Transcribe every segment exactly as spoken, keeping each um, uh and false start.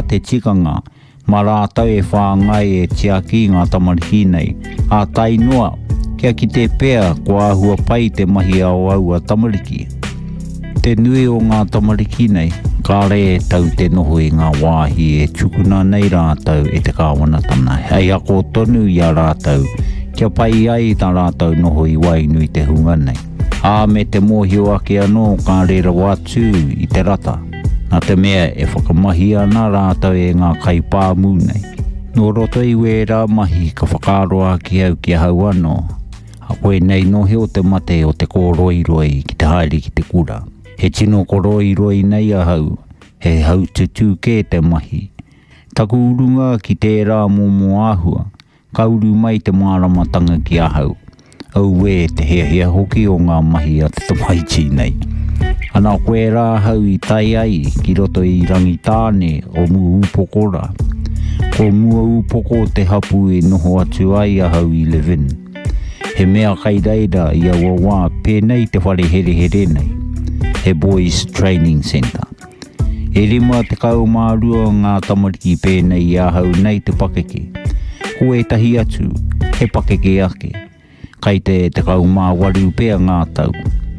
te tikanga, ma rātau e whāngai e tiaki ngā tamariki nei, a tainua, kia ki te pea kua ahua pai te mahi au au a tamariki. Te nui o ngā tamariki nei, ka re tau te noho i ngā wāhi e tukuna nei rātau e te kāwana tana. Hei ako tonu i a rātau, kia pai ai tā rātau noho i wainui te hunga nei. A me te mōhio ake anō ka rera wātū i te rata. Nā te mea e whakamahi ana rātau e ngā kai pāmu nei. Nō roto i wera mahi ka whakaroa ki au ki hau anō. A koe nei no heo te mate o te kōroiroi ki te haere ki te kura. He tino kōroiroi nei a hau, he hau tutu ke te mahi. Taku urunga ki te rā momo āhua, ka uru mai te māramatanga ki a hau. Au e te hea hea hoki o ngā mahi a te tamaiti nei. Ana koe rā hau i tai ai ki roto i rangi tāne o mu upokora. Ko mua upoko te hapu e noho atu ai a hau i eleven. He mea kaireira i a wawā pēnei te whare here here nei. He Boys Training Centre. E rima te kaumārua ngā tamariki pēnei i a hau nei te pakeke. Ko e tahi atu, he pakeke ake. Kai te te kaumā waru pēa ngā tau.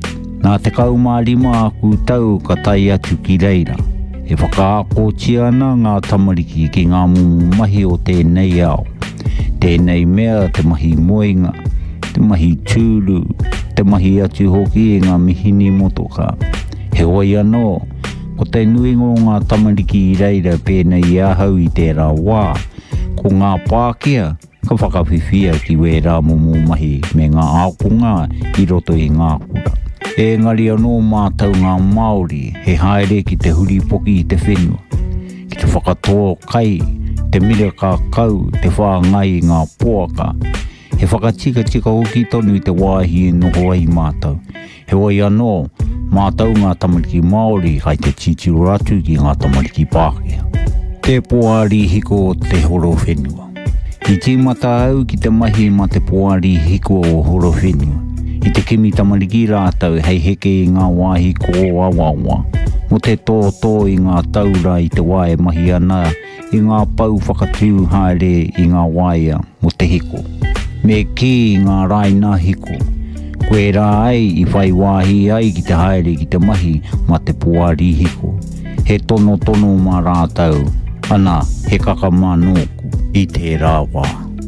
Nā te kaumā rima aku tau ka tai atu ki reira. E whakaako ana ngā tamariki ki ngā mumu mahi o tēnei ao. Tēnei mea te mahi moinga, te mahi tūru, te mahi atu hoki e ngā mihini motoka. He oi anō, ko te nuingo ngā tamariki i reira pēnei i ahau i tērā wā, ko ngā pākea, ka whakawhiwhia ki wērā momo mahi me ngā aokonga i roto i ngā kura. E ngari anō mātau ngā Māori, he haere ki te huri poki i te whenua, ki te whakatoa kai, te mire ka kau, te whāngai i ngā poaka. He whakatika tika hoki tonu i te wāhi e noho ai mātau. He oi anō, mātau ngā tamariki Māori kai te titiro atu ki ngā tamariki Pākehā. Te poari hiko o te horo whenua. I tīmata au ki te mahi ma te poari hiko o horo whenua. I te kimi tamariki rātau hei heke i ngā wāhi ko awawa. Mo te tō tō i ngā taura i te wae mahi ana, i ngā pau whakatū haere i ngā waea mo te hiko. Me ki i ngā raina hiko. Koe rā ai i whai wāhi ai ki te haere ki te mahi ma te puari hiko. He tono tono mā rātau, ana he kaka mānoku i te rāwā.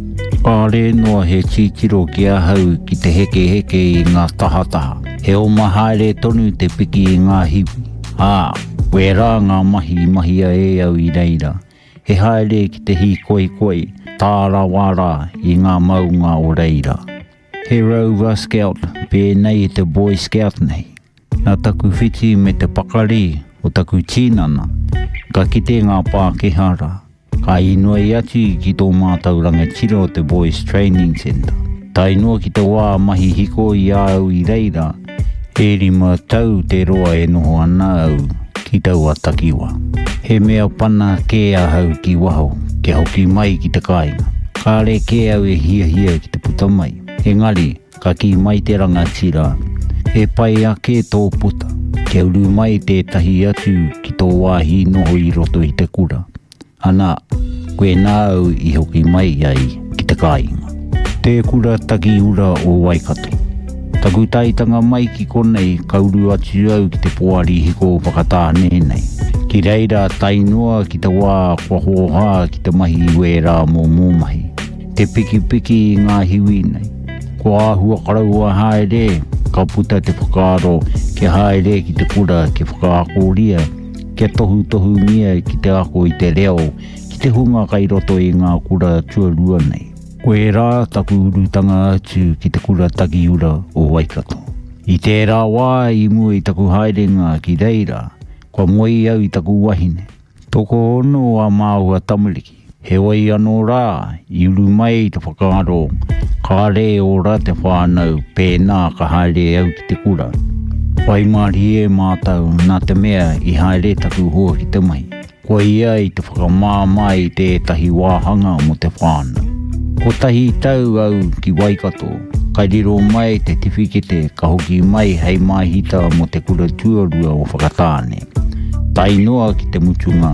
Kāre noa he titiro ki a hau ki te heke heke i ngā taha taha. He o mahaere tonu te piki i ngā hiwi. Ā, koe rā ngā mahi mahia e au i reira. He haere ki te hi koi koi, tāra wara i ngā maunga o reira. He Rover Scout, pēnei te Boy Scout nei. Nā taku whiti me te pakari o taku tīnana, ka kite ngā Pākehā. Ka inua i atu ki tō mātau rangatira o te Boys Training Centre. Ta inua ki te wā mahi hiko i au i reira, e rima tau te roa e noho ana au ki tau a takiwa. He mea pana ke a hau ki waho, ke hoki mai ki te kāinga. Ka re ke au e hia hia ki te puta mai. Engari, ka ki mai te rangatira, e pai ake tō puta, ke uru mai tētahi atu ki tō wāhi noho i roto i te kura. Ana, koe nāu i hoki mai ai ki te kāinga. Te kura taki ura o Waikato. Taku taitanga mai ki konei ka uru atu au ki te poari hiko whakatāne nei. Ki reira tainua ki te wā kua hoha ki te mahi wērā mō mō mahi. Te piki piki i ngā hiwi nei. Kua ahua karaua haere, ka puta te whakaaro ke haere ki te kura ke whakaakoria, ke tohu tohu mia ki te ako i te reo, ki te hunga kai roto i ngā kura tuarua nei. Koe rā taku urutanga atu ki te kura taki ura o Waikato. I tērā wā i mua i taku haerenga ki reira, kua moi au i taku wahine. Toko ono a māua tamariki. He oi anō rā, i uru mai te whakaaro, ka re ora te whānau, pēnā ka haere au ki te kura. Wai māri e mātau nā te mea i haere taku hoa ki te mai. Ko ia i te whakamā mai tētahi wāhanga mo te whānau. Ko tahi tau au ki Waikato, kai riro mai te tiwhikete ka hoki mai hei mahita mo te kura tuarua o whakatāne. Tai noa ki te mutunga,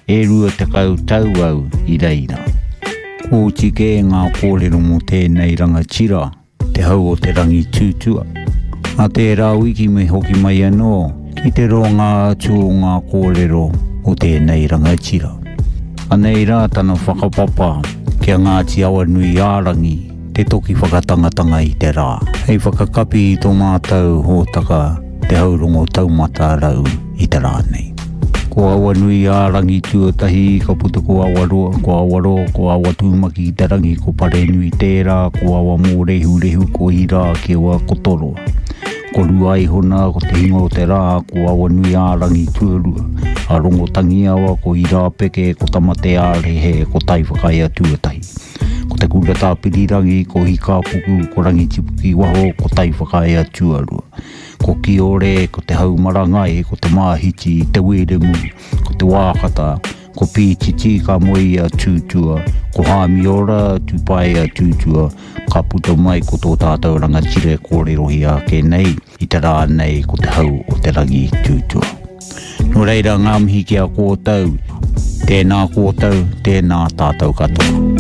e rua te kau tau au i reira. Ko tike ngā kōrero mo tēnei rangatira, te hau o te rangi tūtua. A te rau iki me hoki mai anō, ki te ronga atu o ngā kōrero o tēnei rangatira. Anei rā tana whakapapa, kia Ngāti Awanui ārangi, te toki whakatangatanga i te rā. Hei whakakapi i tō mātau hōtaka, te haurongo taumata rau i te rā nei. Ko Awanui ārangi tuatahi, ka puta ko Awaroa, ko Awaroa, ko Awatūmaki i te rangi, ko Parenui tērā, ko Awa mō rehu rehu ko Hira ki wa Kotoroa. Ko Ruai hona, ko te hingo o te rā, ko Awanui ārangi tuarua. A rongo tangi awa, ko Hira peke, ko Tamate ārehe, ko Tai Whakaia tuatahi. Ko te kura tāpirirangi, ko Hika puku, ko Rangi Tipuki waho, ko Tai Whakaia tuarua. Ko Kiore, ko te Haumarangai, ko te Mahiti, te Weremu, ko te Wākata, ko Pītiti ka moi a tūtua, ko Hāmiora tūpai a tūtua, ka puta mai ko tō tātou rangatire kōrerohi a ke nei, i te rā nei ko te hau o te rangi tūtua. No reira ngā mihi kia kōtau, tēnā kōtau, tēnā tātou katoa.